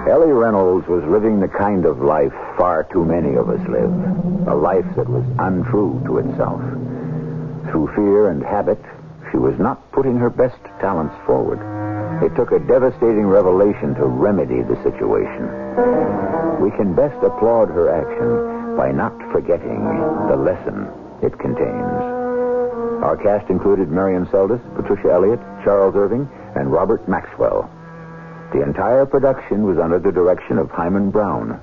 Ellie Reynolds was living the kind of life far too many of us live. A life that was untrue to itself. Through fear and habit, she was not putting her best talents forward. It took a devastating revelation to remedy the situation. We can best applaud her action by not forgetting the lesson it contains. Our cast included Marion Seldes, Patricia Elliott, Charles Irving, and Robert Maxwell. The entire production was under the direction of Hyman Brown.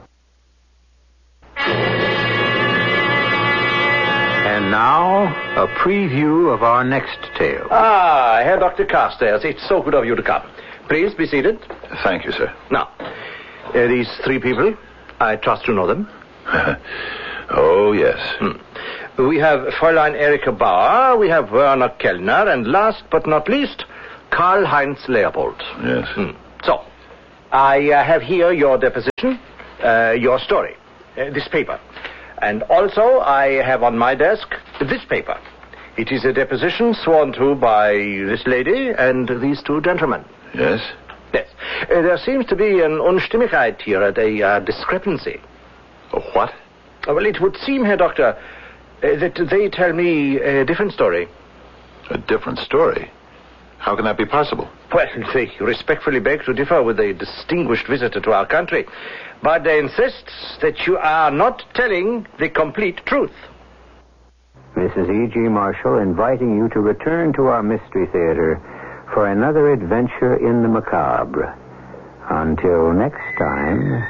And now, a preview of our next tale. Herr Dr. Carstairs, it's so good of you to come. Please be seated. Thank you, sir. Now, these three people, I trust you know them. Oh, yes. We have Fräulein Erika Bauer, we have Werner Kellner, and last but not least, Karl-Heinz Leopold. Yes. So, I have here your deposition, your story, this paper. And also, I have on my desk this paper. It is a deposition sworn to by this lady and these two gentlemen. Yes? Yes. There seems to be an Unstimmigkeit here, a discrepancy. A what? Well, it would seem, Herr Doctor, that they tell me a different story. A different story? How can that be possible? Well, they respectfully beg to differ with a distinguished visitor to our country. But they insist that you are not telling the complete truth. Mrs. E.G. Marshall inviting you to return to our Mystery Theater for another adventure in the macabre. Until next time...